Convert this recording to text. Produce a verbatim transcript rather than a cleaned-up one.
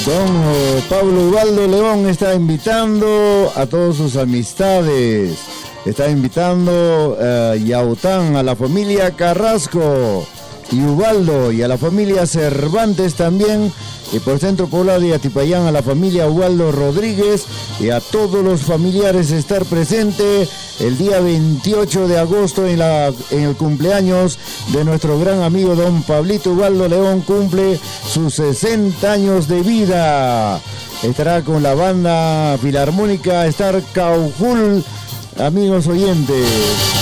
Don eh, Pablo Ubaldo León está invitando a todas sus amistades. Está invitando a eh, Yaután, a la familia Carrasco y Ubaldo, y a la familia Cervantes también, y por Centro Poblado de Atipayán a la familia Ubaldo Rodríguez, y a todos los familiares estar presente el día veintiocho de agosto en, la, en el cumpleaños de nuestro gran amigo don Pablito Ubaldo León. Cumple sus sesenta años de vida. Estará con la banda filarmónica Star Caujul, amigos oyentes.